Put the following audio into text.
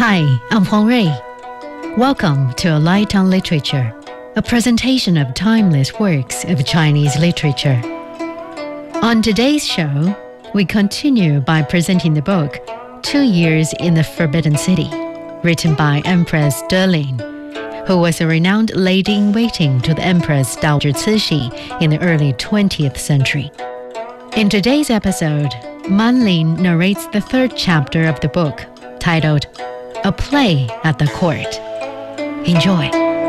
Hi, I'm Huang Rui. Welcome to A Light on Literature, a presentation of timeless works of Chinese literature. On today's show, we continue by presenting the book 2 Years in the Forbidden City, written by Empress Delin, who was a renowned lady-in-waiting to the Empress Dowager Cixi in the early 20th century. In today's episode, Man Lin narrates the third chapter of the book, titled A Play at the Court. Enjoy.